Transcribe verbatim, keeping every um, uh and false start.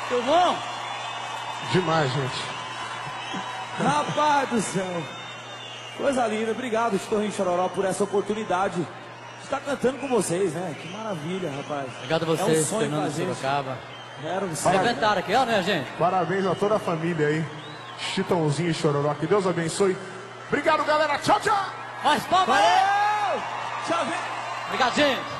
Tudo bom? Demais, gente. Rapaz do céu. Coisa linda. Obrigado, Chitãozinho Chororó, por essa oportunidade de estar cantando com vocês, né? Que maravilha, rapaz. Obrigado a É um vocês, sonho Fernando pra gente. Sorocaba. Era um sonho. Arrebentaram aqui, ó, né, gente? Parabéns a toda a família aí. Chitãozinho e Chororó. Que Deus abençoe. Obrigado, galera. Tchau, tchau. Mais palmas! Valeu! Tchau, gente. Obrigado, gente!